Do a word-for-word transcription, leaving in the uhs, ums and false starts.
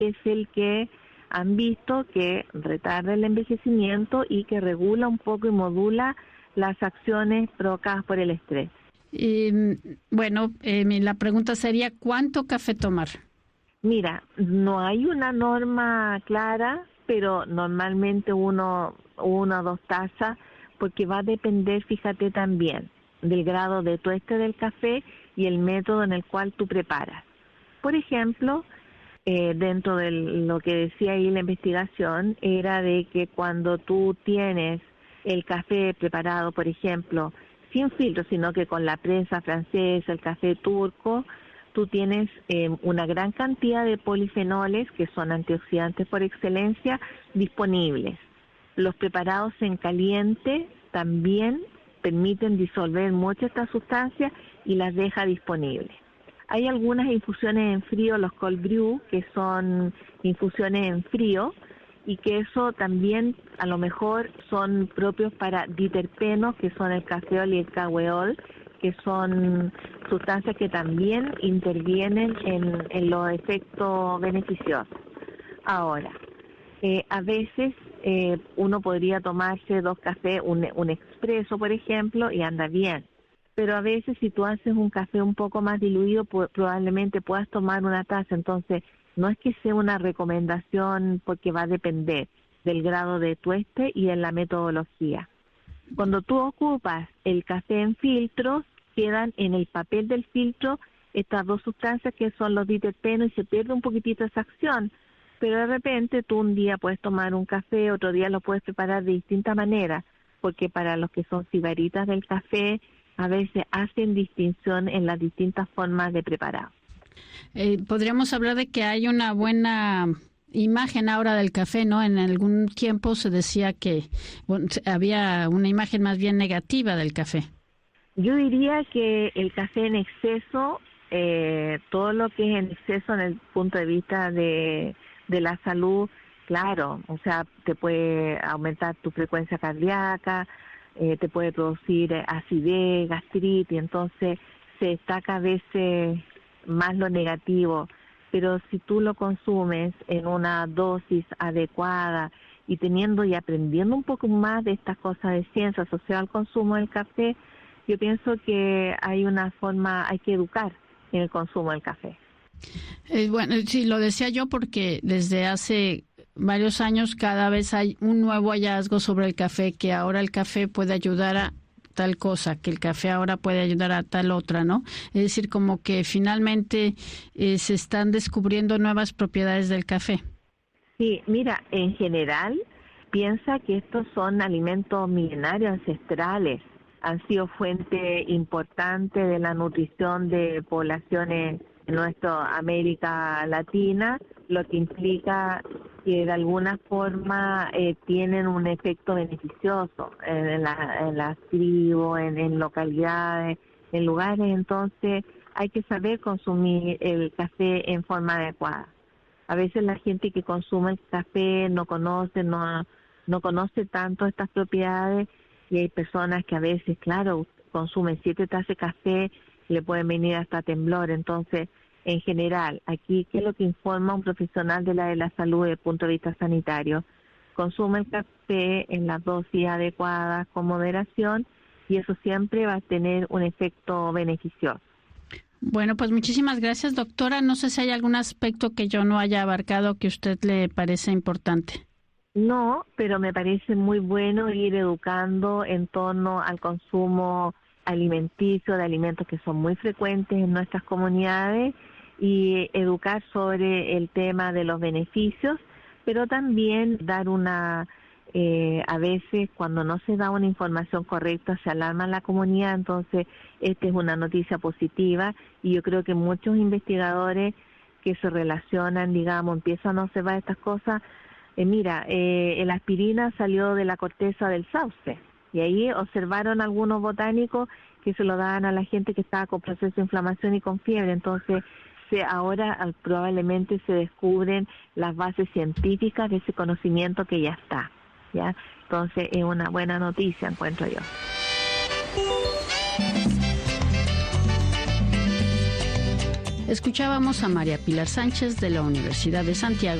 es el que han visto que retarda el envejecimiento y que regula un poco y modula las acciones provocadas por el estrés. Eh, bueno, eh, la pregunta sería, ¿cuánto café tomar? Mira, no hay una norma clara, pero normalmente uno, uno o dos tazas, porque va a depender, fíjate también, del grado de tueste del café y el método en el cual tú preparas. Por ejemplo, eh, dentro de lo que decía ahí la investigación, era de que cuando tú tienes el café preparado, por ejemplo, sin filtro, sino que con la prensa francesa, el café turco, tú tienes eh, una gran cantidad de polifenoles, que son antioxidantes por excelencia, disponibles. Los preparados en caliente también permiten disolver mucho estas sustancias y las deja disponibles. Hay algunas infusiones en frío, los cold brew, que son infusiones en frío, y que eso también a lo mejor son propios para diterpenos, que son el cafeol y el caweol, que son sustancias que también intervienen en, en los efectos beneficiosos. Ahora, eh, a veces eh, uno podría tomarse dos cafés, un, un expreso, por ejemplo, y anda bien. Pero a veces si tú haces un café un poco más diluido, pues, probablemente puedas tomar una taza. Entonces, no es que sea una recomendación porque va a depender del grado de tueste y de la metodología. Cuando tú ocupas el café en filtros, quedan en el papel del filtro estas dos sustancias que son los diterpenos y se pierde un poquitito esa acción. Pero de repente tú un día puedes tomar un café, otro día lo puedes preparar de distinta manera, porque para los que son sibaritas del café, a veces hacen distinción en las distintas formas de preparado. Eh, podríamos hablar de que hay una buena imagen ahora del café, ¿no? En algún tiempo se decía que bueno, había una imagen más bien negativa del café. Yo diría que el café en exceso, eh, todo lo que es en exceso en el punto de vista de, de la salud, claro, o sea, te puede aumentar tu frecuencia cardíaca, eh, te puede producir acidez, gastritis, entonces se destaca a veces más lo negativo, pero si tú lo consumes en una dosis adecuada y teniendo y aprendiendo un poco más de estas cosas de ciencia asociadas al consumo del café, yo pienso que hay una forma, hay que educar en el consumo del café. Eh, bueno, sí, lo decía yo porque desde hace varios años cada vez hay un nuevo hallazgo sobre el café, que ahora el café puede ayudar a tal cosa, que el café ahora puede ayudar a tal otra, ¿no? Es decir, como que finalmente eh, se están descubriendo nuevas propiedades del café. Sí, mira, en general piensa que estos son alimentos milenarios, ancestrales, han sido fuente importante de la nutrición de poblaciones en nuestra América Latina, lo que implica que de alguna forma eh, tienen un efecto beneficioso en, la, en las tribus, en, en localidades, en lugares. Entonces hay que saber consumir el café en forma adecuada. A veces la gente que consume el café no conoce, no, no conoce tanto estas propiedades, y hay personas que a veces, claro, consumen siete tazas de café, le pueden venir hasta temblor. Entonces, en general, aquí, ¿qué es lo que informa un profesional de la de la salud desde el punto de vista sanitario? Consume el café en las dosis adecuadas, con moderación, y eso siempre va a tener un efecto beneficioso. Bueno, pues muchísimas gracias, doctora. No sé si hay algún aspecto que yo no haya abarcado que a usted le parece importante. No, pero me parece muy bueno ir educando en torno al consumo alimenticio de alimentos que son muy frecuentes en nuestras comunidades y educar sobre el tema de los beneficios, pero también dar una, eh, a veces cuando no se da una información correcta se alarma la comunidad. Entonces esta es una noticia positiva y yo creo que muchos investigadores que se relacionan, digamos, empiezan a observar estas cosas. Eh, mira, eh, la aspirina salió de la corteza del sauce y ahí observaron algunos botánicos que se lo daban a la gente que estaba con proceso de inflamación y con fiebre. Entonces, se, ahora al, probablemente se descubren las bases científicas de ese conocimiento que ya está, ¿ya? Entonces, es una buena noticia, encuentro yo. Escuchábamos a María Pilar Sánchez de la Universidad de Santiago